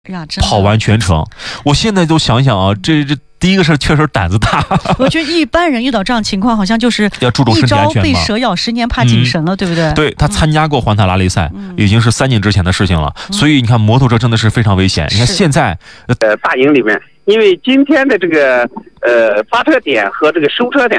呀，真的跑完全程。我现在都想想啊，这第一个是确实胆子大。 我觉得一般人遇到这样情况，好像就是要注重身体安全嘛。 一朝被蛇咬，10年怕井绳了，对不对？ 对，他参加过环塔拉力赛，已经是3年之前的事情了。所以你看，摩托车真的是非常危险。你看现在， 大营里面，因为今天的这个发车点和这个收车点